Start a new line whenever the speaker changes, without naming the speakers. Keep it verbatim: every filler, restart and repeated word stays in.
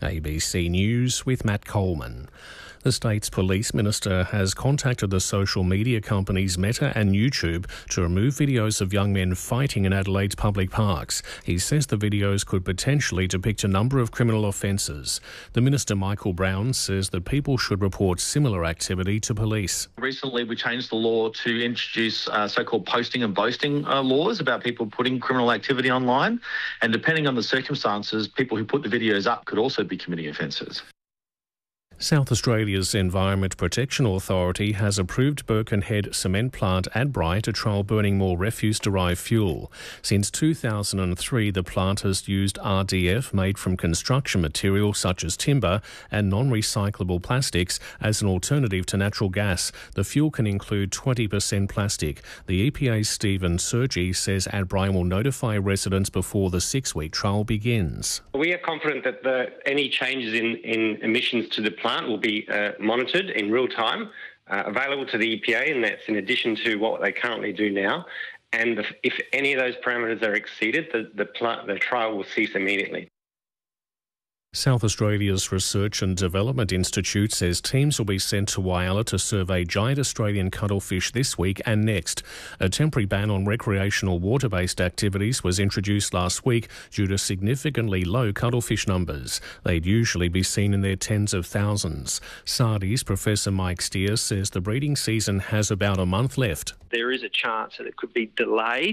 A B C News with Matt Coleman. The state's police minister has contacted the social media companies Meta and YouTube to remove videos of young men fighting in Adelaide's public parks. He says the videos could potentially depict a number of criminal offences. The minister, Michael Brown, says that people should report similar activity to police.
Recently, we changed the law to introduce uh, so-called posting and boasting uh, laws about people putting criminal activity online. And depending on the circumstances, people who put the videos up could also be committing offences.
South Australia's Environment Protection Authority has approved Birkenhead cement plant Adbri to trial burning more refuse-derived fuel. Since two thousand three, the plant has used R D F made from construction materials such as timber and non-recyclable plastics as an alternative to natural gas. The fuel can include twenty percent plastic. The E P A's Stephen Sergi says Adbri will notify residents before the six-week trial begins.
We are confident that the, any changes in, in emissions to the plant will be uh, monitored in real time, uh, available to the E P A, and that's in addition to what they currently do now. And the, if any of those parameters are exceeded, the, the, plant, the trial will cease immediately.
South Australia's Research and Development Institute says teams will be sent to Whyalla to survey giant Australian cuttlefish this week and next. A temporary ban on recreational water-based activities was introduced last week due to significantly low cuttlefish numbers. They'd usually be seen in their tens of thousands. SARDI's Professor Mike Steer says the breeding season has about a month left.
There is a chance that it could be delayed